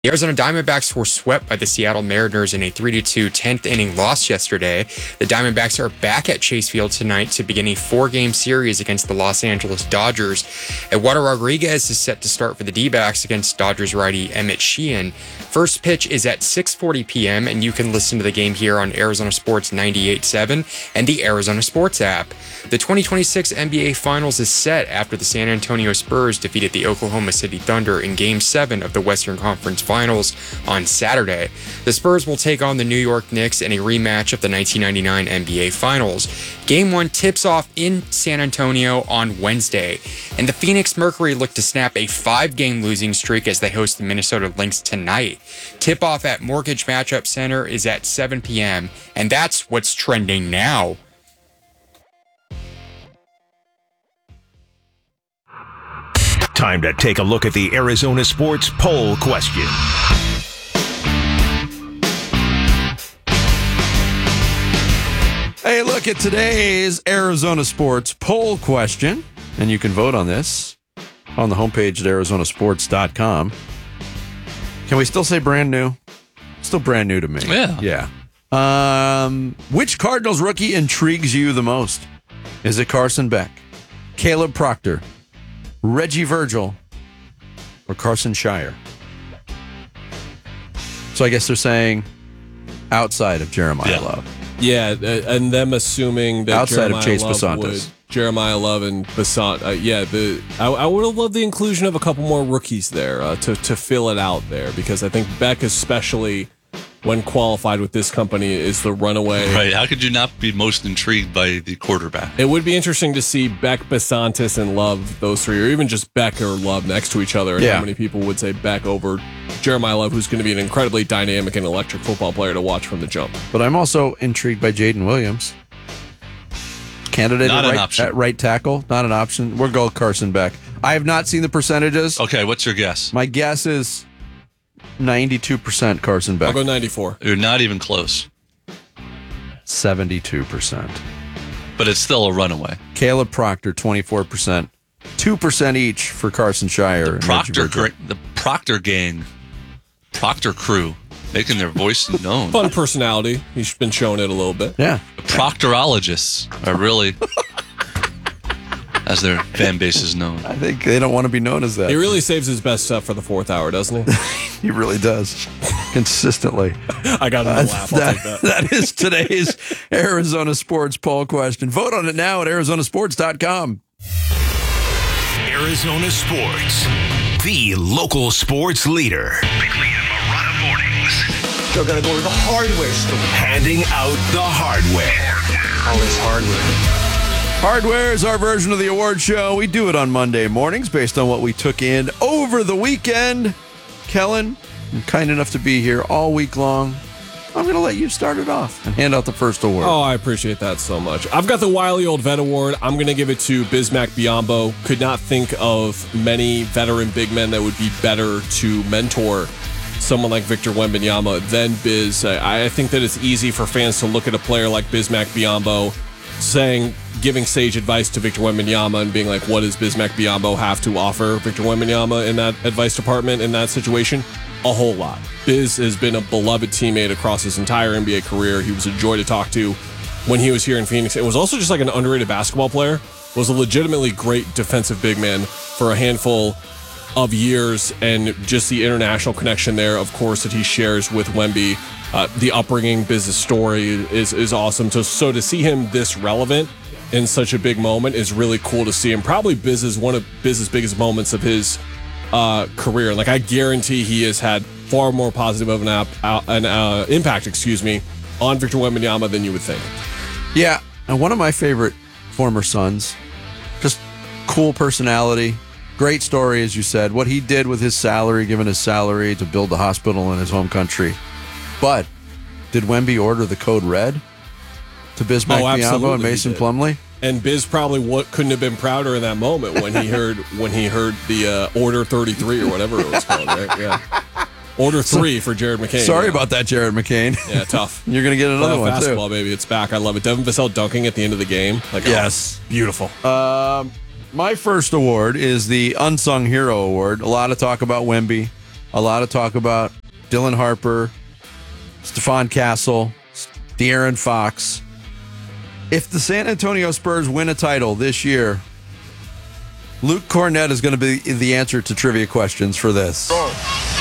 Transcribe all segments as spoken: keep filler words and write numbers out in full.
The Arizona Diamondbacks were swept by the Seattle Mariners in a three to two tenth inning loss yesterday. The Diamondbacks are back at Chase Field tonight to begin a four-game series against the Los Angeles Dodgers. Eduardo Rodriguez is set to start for the D-backs against Dodgers righty Emmett Sheehan. First pitch is at six forty p.m., and you can listen to the game here on Arizona Sports ninety-eight point seven and the Arizona Sports app. The twenty twenty-six N B A Finals is set after the San Antonio Spurs defeated the Oklahoma City Thunder in Game seven of the Western Conference Finals on Saturday. The Spurs will take on the New York Knicks in a rematch of the nineteen ninety-nine N B A Finals. Game one tips off in San Antonio on Wednesday, and the Phoenix Mercury look to snap a five-game losing streak as they host the Minnesota Lynx tonight. Tip-off at Mortgage Matchup Center is at seven p.m., and that's what's trending now. Time to take a look at the Arizona Sports Poll Question. Hey, look at today's Arizona Sports Poll Question, and you can vote on this on the homepage at arizona sports dot com. Can we still say brand new? Still brand new to me. Yeah. Yeah. Um, which Cardinals rookie intrigues you the most? Is it Carson Beck, Caleb Proctor, Reggie Virgil, or Carson Shire? So I guess they're saying outside of Jeremiah Yeah. Love. Yeah, uh, and them assuming that Outside of Jeremiah Chase Love Basantes. would, Jeremiah Love and Basant. Uh, yeah, the I, I would have loved the inclusion of a couple more rookies there uh, to to fill it out there, because I think Beck, especially when qualified with this company, is the runaway. Right. How could you not be most intrigued by the quarterback? It would be interesting to see Beck, Basantis, and Love, those three, or even just Beck or Love next to each other, and Yeah. how many people would say Beck over Jeremiah Love, who's going to be an incredibly dynamic and electric football player to watch from the jump. But I'm also intrigued by Jaden Williams. Candidate Not at, an right, option. at right tackle. Not an option. We're going Carson Beck. I have not seen the percentages. Okay, what's your guess? My guess is ninety-two percent Carson I'll Beck. go ninety-four. You're not even close, seventy-two percent. but it's still a runaway. Caleb Proctor, twenty-four percent. two percent each for Carson Shire. The and Proctor, Reggie Virgil. gra- the Proctor gang, Proctor crew, making their voice known. Fun personality. He's been showing it a little bit. Yeah. The Proctorologists are really, as their fan base is known. I think they don't want to be known as that. He really saves his best stuff for the fourth hour, doesn't he? He really does. Consistently. I got him to laugh. I'll that, take that. that is today's Arizona Sports Poll Question. Vote on it now at arizona sports dot com. Arizona Sports, the local sports leader. Bickley and Marotta mornings. They're going to go to the hardware store. Handing out the hardware. All this hardware. Hardware is our version of the award show. We do it on Monday mornings based on what we took in over the weekend. Kellen, you're kind enough to be here all week long. I'm going to let you start it off and hand out the first award. Oh, I appreciate that so much. I've got the Wily Old Vet Award. I'm going to give it to Bismack Biyombo. Could not think of many veteran big men that would be better to mentor someone like Victor Wembanyama than Biz. I, I think that it's easy for fans to look at a player like Bismack Biyombo saying, giving sage advice to Victor Wembanyama and being like, what does Bismack Biyombo have to offer Victor Wembanyama in that advice department, in that situation? A whole lot. Biz has been a beloved teammate across his entire N B A career. He was a joy to talk to when he was here in Phoenix. It was also just like an underrated basketball player. Was a legitimately great defensive big man for a handful of years, and just the international connection there, of course, that he shares with Wemby. Uh, the upbringing, Biz's story is is awesome. So, so to see him this relevant in such a big moment is really cool to see him. Probably Biz is one of Biz's biggest moments of his uh, career. Like, I guarantee he has had far more positive of an, ap- uh, an uh, impact, excuse me, on Victor Wembanyama than you would think. Yeah, and one of my favorite former Suns. Just cool personality. Great story, as you said. What he did with his salary, given his salary to build the hospital in his home country. But did Wemby order the code red to Bismack Oh, Biyombo absolutely and he Mason did. Plumlee? And Biz probably what couldn't have been prouder in that moment when he heard when he heard the uh, Order thirty-three or whatever it was called, right? Yeah. Order three for Jared McCain. Sorry yeah. about that, Jared McCain. Yeah, tough. You're going to get another Playoff one, basketball, too. baby. It's back. I love it. Devin Vassell dunking at the end of the game. Like, Yes. oh, beautiful. Um, my first award is the Unsung Hero Award. A lot of talk about Wemby. a lot of talk about Dylan Harper, Stephon Castle, De'Aaron Fox. If the San Antonio Spurs win a title this year, Luke Cornett is going to be the answer to trivia questions for this. Dylan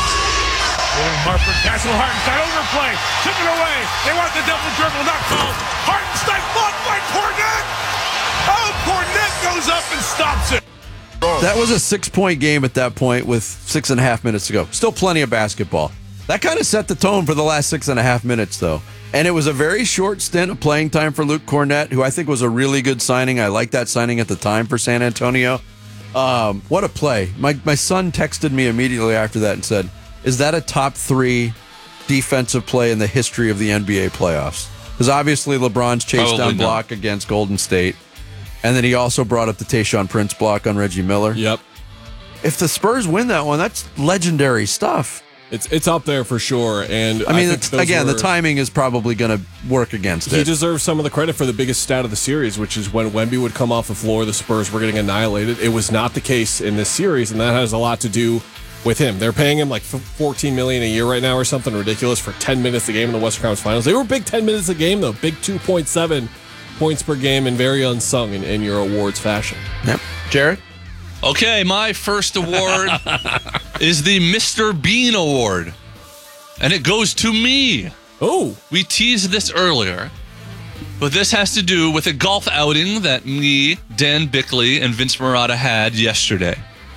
Harper, Castle, Hartenstein, overplay, took it away. They want the double dribble, not called. Hartenstein blocked by Cornett. Oh, Cornett goes up and stops it. That was a six-point game at that point with six and a half minutes to go. Still plenty of basketball. That kind of set the tone for the last six and a half minutes, though. And it was a very short stint of playing time for Luke Cornett, who I think was a really good signing. I liked that signing at the time for San Antonio. Um, what a play. My, my son texted me immediately after that and said, is that a top three defensive play in the history of the N B A playoffs? Because obviously LeBron's chase Probably down not. block against Golden State. And then he also brought up the Tayshaun Prince block on Reggie Miller. Yep. If the Spurs win that one, that's legendary stuff. It's it's up there for sure. And I mean, think it's, those again, were- the timing is probably going to work against He it. deserves some of the credit for the biggest stat of the series, which is when Wemby would come off the floor, the Spurs were getting annihilated. It was not the case in this series, and that has a lot to do with him. They're paying him like fourteen million dollars a year right now or something ridiculous for ten minutes a game in the Western Conference Finals. They were big ten minutes a game, though. Big two point seven points per game and very unsung in, in your awards fashion. Yep. Jared? Okay, my first award is the Mister Bean Award. And it goes to me. Oh, We teased this earlier, but this has to do with a golf outing that me, Dan Bickley, and Vince Marotta had yesterday,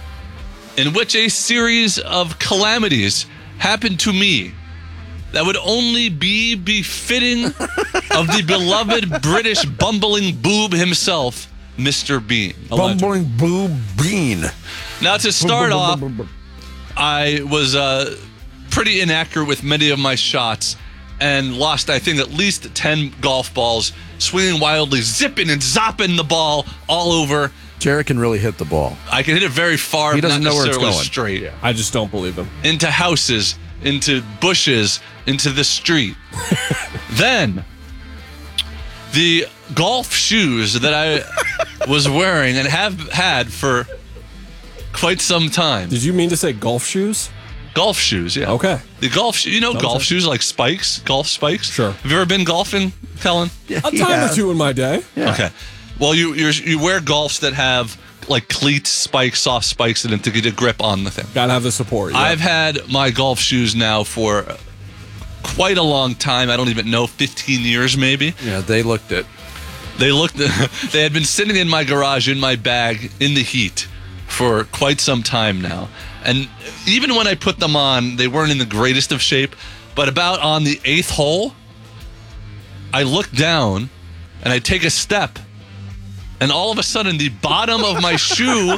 in which a series of calamities happened to me that would only be befitting of the beloved British bumbling boob himself, Mister Bean. Bumbling Boo Bean. Now, to start off, I was uh, pretty inaccurate with many of my shots and lost, I think, at least ten golf balls, swinging wildly, zipping and zopping the ball all over. Jared can really hit the ball. I can hit it very far, He but doesn't not know where it's necessarily going. straight. I just don't believe him. Into houses, into bushes, into the street. Then, the golf shoes that I was wearing and have had for quite some time. Did you mean to say golf shoes? Golf shoes, yeah. Okay. The golf shoes, you know, golf Okay. shoes like spikes, golf spikes. Sure. Have you ever been golfing, Kellen? Yeah, A he time has. or two in my day. Yeah. Okay. Well, you you're, you wear golfs that have like cleats, spikes, soft spikes in them to get a grip on the thing. Gotta have the support. Yeah. I've had my golf shoes now for quite a long time. I don't even know, fifteen years maybe. Yeah, they looked it. They looked. They had been sitting in my garage in my bag in the heat for quite some time now. And even when I put them on, they weren't in the greatest of shape. But about on the eighth hole, I look down and I take a step, and all of a sudden the bottom of my shoe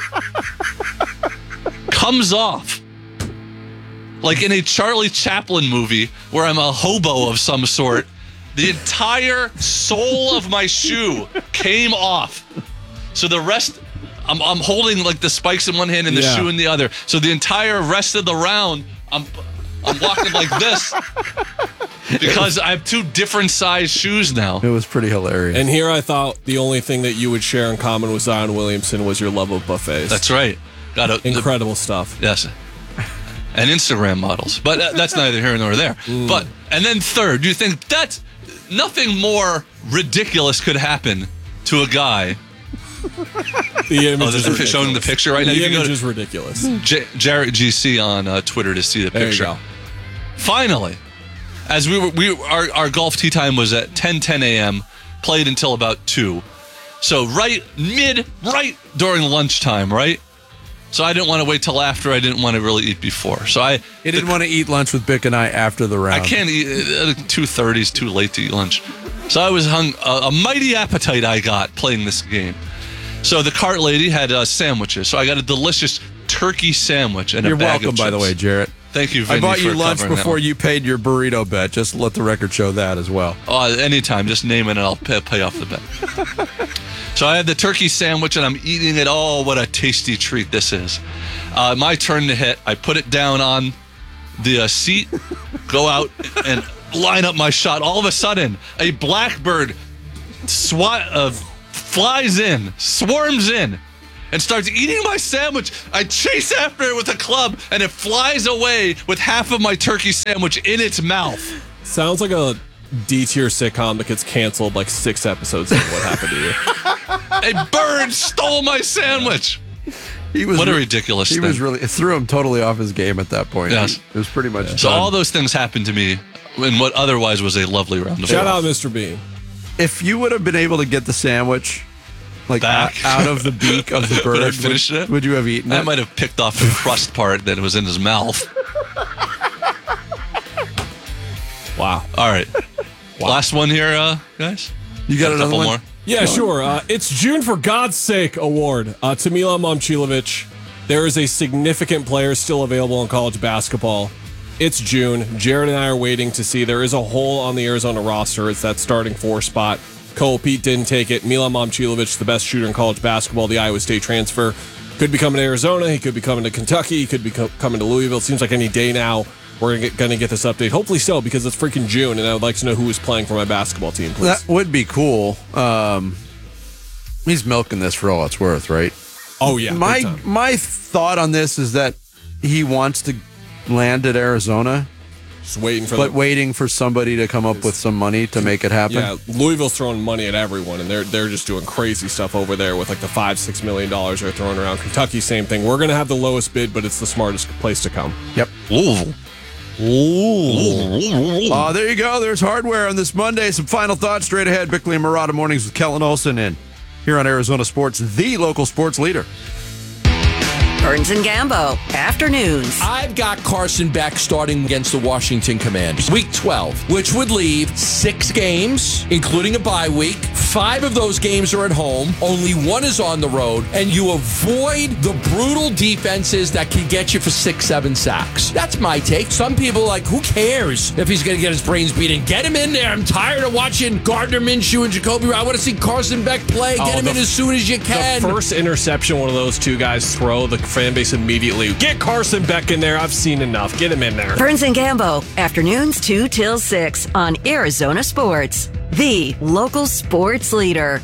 comes off. Like in a Charlie Chaplin movie where I'm a hobo of some sort. The entire sole of my shoe came off. So the rest, I'm, I'm holding like the spikes in one hand and the Yeah. shoe in the other. So the entire rest of the round, I'm I'm walking like this because I have two different size shoes now. It was pretty hilarious. And here I thought the only thing that you would share in common with Zion Williamson was your love of buffets. That's right. Got a incredible stuff. Yes. And Instagram models. But uh, that's neither here nor there. But, and then third, do you think that nothing more ridiculous could happen to a guy? The image Oh, is there's a ridiculous. showing the picture right now. The You can go image to- is ridiculous. J- Jarrett G C on uh, Twitter to see the There you picture. go. Finally, as we were, we our, our golf tee time was at ten ten a.m., played until about two. So right mid, right during lunchtime, right? So I didn't want to wait till after. I didn't want to really eat before. So I he didn't want to eat lunch with Bick and I after the round. I can't eat at two thirty is too late to eat lunch. So I was hung a, a mighty appetite I got playing this game. So the cart lady had uh, sandwiches. So I got a delicious turkey sandwich and You're a bag welcome, of by the chips. way, Jarrett. Thank you, I Vinny, bought you for lunch covering that before one. you paid your burrito bet. Just let the record show that as well. Oh, anytime. Just name it and I'll pay, pay off the bet. So I had the turkey sandwich and I'm eating it. Oh, what a tasty treat this is. Uh, my turn to hit. I put it down on the uh, seat, go out and line up my shot. All of a sudden, a blackbird swat, uh, flies in, swarms in, and starts eating my sandwich. I chase after it with a club, and it flies away with half of my turkey sandwich in its mouth. Sounds like a D-tier sitcom that gets canceled like six episodes of what happened to you. A bird stole my sandwich. He was what a re- ridiculous he thing. He was really, it threw him totally off his game at that point. Yes. It was pretty much So done. all those things happened to me in what otherwise was a lovely round of Shout golf. out Mister Bean. If you would have been able to get the sandwich like Back. out, out of the beak of the bird, Would I finish would, it? would you have eaten it? I might have picked off the crust part that was in his mouth. Wow. All right. Last one here, uh, guys. You got a another couple one? more? Yeah, sure. Uh, it's June for God's Sake award. Uh, to Mila Momcilovic. There is a significant player still available in college basketball. It's June. Jared and I are waiting to see. There is a hole on the Arizona roster. It's that starting four spot. Cole Pete didn't take it. Mila Momcilovic, the best shooter in college basketball, the Iowa State transfer, could be coming to Arizona. He could be coming to Kentucky. He could be co- coming to Louisville. It seems like any day now we're going to get this update. Hopefully so, because it's freaking June, and I would like to know who is playing for my basketball team, please. That would be cool. Um, he's milking this for all it's worth, right? Oh, yeah. My big time. my thought on this is that he wants to land at Arizona, Just waiting for but the, waiting for somebody to come up with some money to make it happen. Yeah, Louisville's throwing money at everyone, and they're they're just doing crazy stuff over there with like the five, six million dollars they're throwing around. Kentucky, same thing. We're gonna have the lowest bid, but it's the smartest place to come. Yep. Louisville. Uh, there you go. There's hardware on this Monday. Some final thoughts straight ahead. Bickley and Murata Mornings with Kellen Olson in here on Arizona Sports, the local sports leader. Burns and Gambo, afternoons. I've got Carson Beck starting against the Washington Commanders. Week twelve, which would leave six games, including a bye week. Five of those games are at home. Only one is on the road. And you avoid the brutal defenses that can get you for six, seven sacks. That's my take. Some people are like, who cares if he's going to get his brains beaten? Get him in there. I'm tired of watching Gardner Minshew and Jacoby. I want to see Carson Beck play. Get Oh, him the- in as soon as you can. The first interception one of those two guys throw, the fan base immediately, get Carson Beck in there. I've seen enough. Get him in there. Burns and Gambo, afternoons two till six on Arizona Sports, the local sports leader.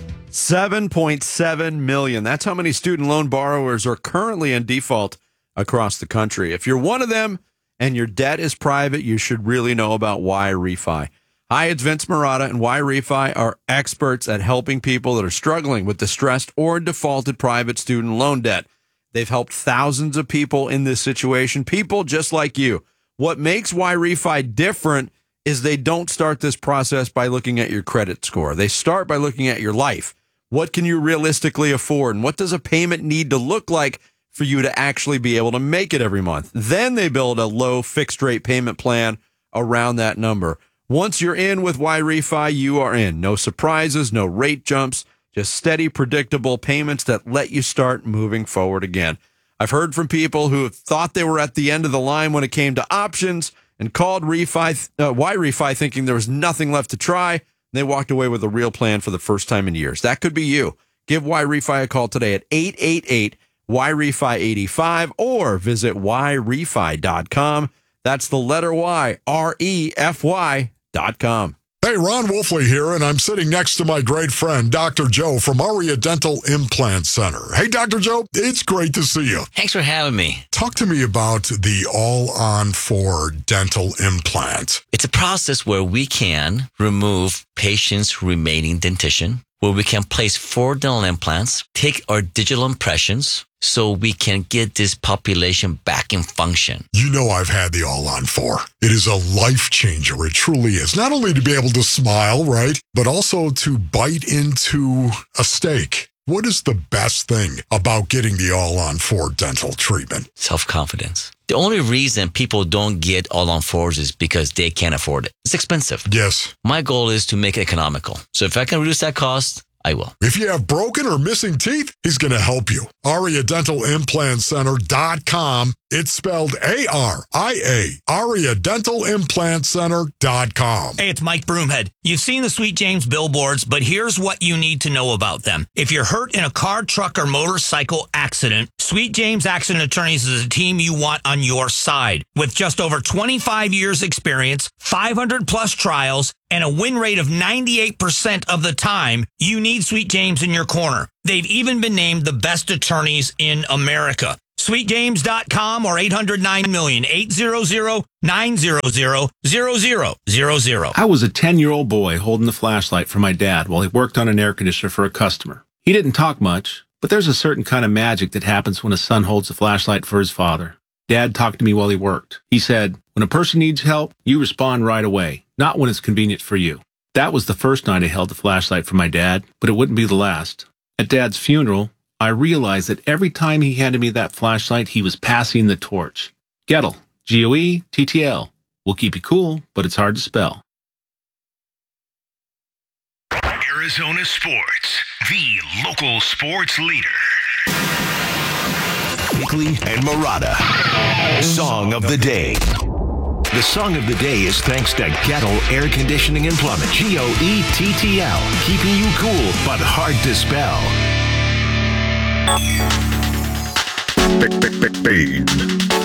seven point seven million. That's how many student loan borrowers are currently in default across the country. If you're one of them and your debt is private, you should really know about Y Refi. Hi, it's Vince Murata, and Y Refi are experts at helping people that are struggling with distressed or defaulted private student loan debt. They've helped thousands of people in this situation, people just like you. What makes Y Refi different is they don't start this process by looking at your credit score. They start by looking at your life. What can you realistically afford? And what does a payment need to look like for you to actually be able to make it every month? Then they build a low fixed rate payment plan around that number. Once you're in with Y Refi, you are in. No surprises, no rate jumps, just steady, predictable payments that let you start moving forward again. I've heard from people who have thought they were at the end of the line when it came to options and called Refi, uh, Y Refi thinking there was nothing left to try. And they walked away with a real plan for the first time in years. That could be you. Give Y Refi a call today at eight eight eight Y Refi eighty-five or visit Y Refi dot com. That's the letter Y, R E F Y dot com. Hey, Ron Wolfley here, and I'm sitting next to my great friend, Doctor Joe from Aria Dental Implant Center. Hey, Doctor Joe, it's great to see you. Thanks for having me. Talk to me about the all-on-four dental implant. It's a process where we can remove patients' remaining dentition, where we can place four dental implants, take our digital impressions, so we can get this population back in function. You know I've had the all-on-four. It is a life changer. It truly is. Not only to be able to smile, right, but also to bite into a steak. What is the best thing about getting the all-on-four dental treatment? Self-confidence. The only reason people don't get all-on-fours is because they can't afford it. It's expensive. Yes. My goal is to make it economical. So if I can reduce that cost, I will. If you have broken or missing teeth, he's going to help you. Aria Dental Implant Center dot com. It's spelled A R I A. Aria Dental Implant Center dot com. Hey, it's Mike Broomhead. You've seen the Sweet James billboards, but here's what you need to know about them. If you're hurt in a car, truck, or motorcycle accident, Sweet James Accident Attorneys is a team you want on your side. With just over twenty-five years experience, five hundred plus trials, and a win rate of ninety-eight percent of the time, you need Sweet James in your corner. They've even been named the best attorneys in America. sweet james dot com or eight hundred nine million, eight hundred, nine hundred, zero zero zero zero. I was a ten-year-old boy holding the flashlight for my dad while he worked on an air conditioner for a customer. He didn't talk much, but there's a certain kind of magic that happens when a son holds a flashlight for his father. Dad talked to me while he worked. He said, when a person needs help, you respond right away, not when it's convenient for you. That was the first night I held the flashlight for my dad, but it wouldn't be the last. At Dad's funeral, I realized that every time he handed me that flashlight, he was passing the torch. Gettle, G O E T T L. Will keep you cool, but it's hard to spell. Arizona Sports, the local sports leader. Bickley and Marotta. Song of the day. The song of the day is thanks to Gettle Air Conditioning and Plumbing. G O E T T L. Keeping you cool, but hard to spell. Fade.